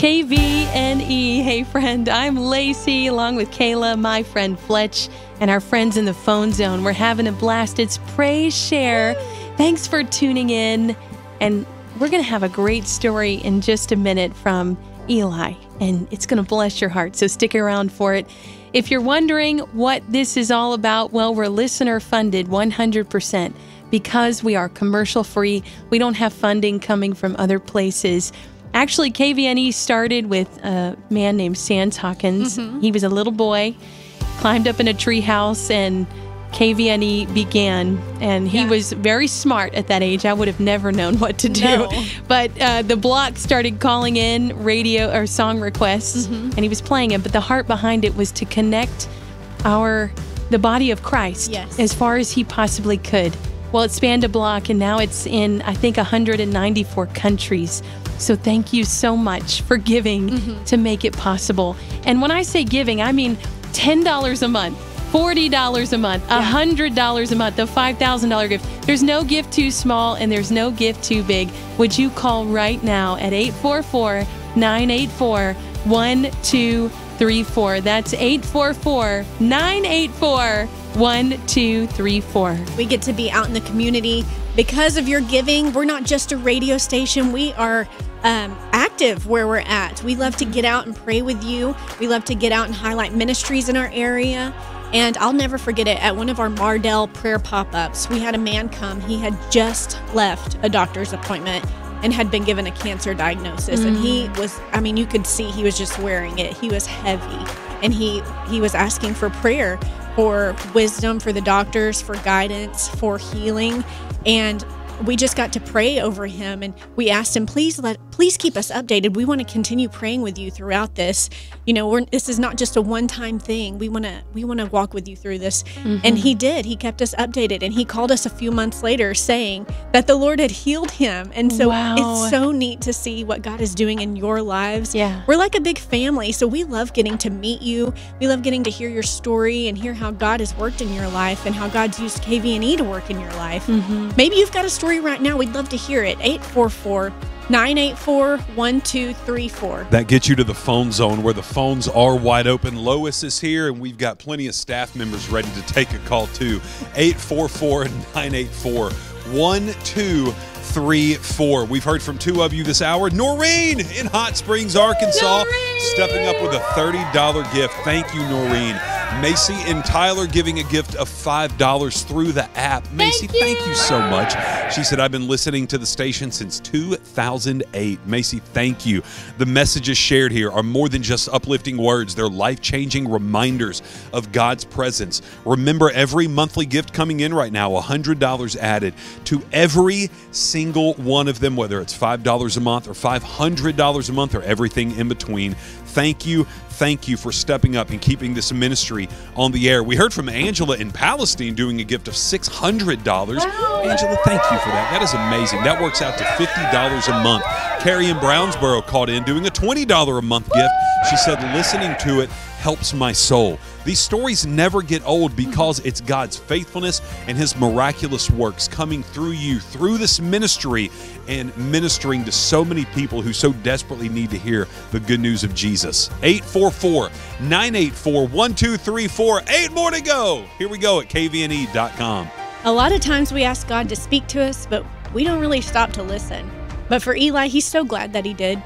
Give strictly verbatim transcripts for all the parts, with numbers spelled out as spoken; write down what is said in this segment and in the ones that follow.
K V N E. Hey, friend, I'm Lacey, along with Kayla, my friend Fletch, and our friends in the phone zone. We're having a blast. It's Praise Share. Thanks for tuning in. And we're going to have a great story in just a minute from Eli, and it's going to bless your heart, so stick around for it. If you're wondering what this is all about, well, we're listener-funded one hundred percent because we are commercial-free. We don't have funding coming from other places. Actually, K V N E started with a man named Sans Hawkins. Mm-hmm. He was a little boy, climbed up in a treehouse, and K V N E began. And he yeah. was very smart at that age. I would have never known what to do. No. But uh, the block started calling in radio or song requests, mm-hmm. and he was playing it. But the heart behind it was to connect our the body of Christ yes. as far as he possibly could. Well, it spanned a block, and now it's in, I think, one hundred ninety-four countries. So thank you so much for giving mm-hmm. to make it possible. And when I say giving, I mean ten dollars a month, forty dollars a month, yeah. one hundred dollars a month, a five thousand dollars gift. There's no gift too small, and there's no gift too big. Would you call right now at eight four four, nine eight four, one two three four. That's eight four four, nine eight four, one two three four. We get to be out in the community. Because of your giving, we're not just a radio station. We are um, active where we're at. We love to get out and pray with you. We love to get out and highlight ministries in our area. And I'll never forget it. At one of our Mardell prayer pop-ups, we had a man come. He had just left a doctor's appointment and had been given a cancer diagnosis. Mm. And he was, I mean, you could see he was just wearing it. He was heavy. And he, he was asking for prayer, for wisdom, for the doctors, for guidance, for healing. And we just got to pray over him, and we asked him, please let, please keep us updated. We want to continue praying with you throughout this. You know, we're, this is not just a one-time thing. We want to, we want to walk with you through this. Mm-hmm. And he did. He kept us updated, and he called us a few months later saying that the Lord had healed him. And so wow. it's so neat to see what God is doing in your lives. Yeah. We're like a big family, so we love getting to meet you. We love getting to hear your story and hear how God has worked in your life and how God's used K V N E to work in your life. Mm-hmm. Maybe you've got a story right now. We'd love to hear it. eight four four, nine eight four, one two three four. That gets you to the phone zone where the phones are wide open. Lois is here, and we've got plenty of staff members ready to take a call too. eight four four, nine eight four, one two three four. We've heard from two of you this hour. Noreen in Hot Springs, Arkansas, Noreen! stepping up with a thirty dollar gift. Thank you, Noreen. Macy and Tyler giving a gift of five dollars through the app. Macy, thank you. thank you so much. She said, I've been listening to the station since two thousand eight. Macy, thank you. The messages shared here are more than just uplifting words. They're life-changing reminders of God's presence. Remember, every monthly gift coming in right now, one hundred dollars added to every single one of them, whether it's five dollars a month or five hundred dollars a month or everything in between. Thank you. Thank you for stepping up and keeping this ministry on the air. We heard from Angela in Palestine doing a gift of six hundred dollars. Wow. Angela, thank you for that. That is amazing. That works out to fifty dollars a month. Carrie in Brownsboro called in doing a twenty dollars a month gift. She said, listening to it helps my soul. These stories never get old because it's God's faithfulness and his miraculous works coming through you, through this ministry, and ministering to so many people who so desperately need to hear the good news of Jesus. eight four four, nine eight four, one two three four. Eight more to go. Here we go at K V N E dot com. A lot of times we ask God to speak to us, but we don't really stop to listen. But for Eli, he's so glad that he did.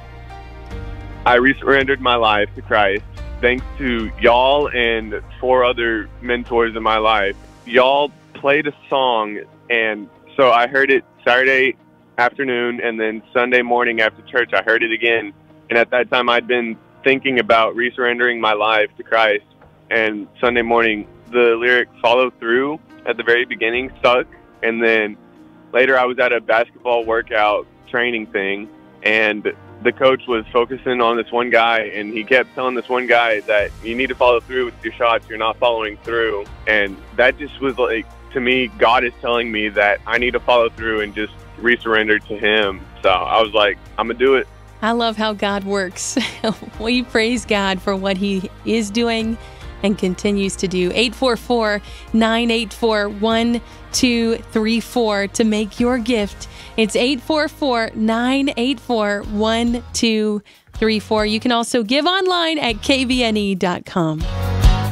I resurrendered my life to Christ thanks to y'all and four other mentors in my life. Y'all played a song, and so I heard it Saturday afternoon, and then Sunday morning after church I heard it again. And at that time I'd been thinking about resurrendering my life to Christ, and Sunday morning the lyric "Follow Through" at the very beginning stuck. And then later I was at a basketball workout training thing, and the coach was focusing on this one guy, and he kept telling this one guy that you need to follow through with your shots. You're not following through. And that just was like, to me, God is telling me that I need to follow through and just resurrender to him. So I was like, I'm going to do it. I love how God works. We praise God for what he is doing, and continues to do. eight four four, nine eight four, one two three four to make your gift. It's eight four four, nine eight four, one two three four. You can also give online at k v n e dot com.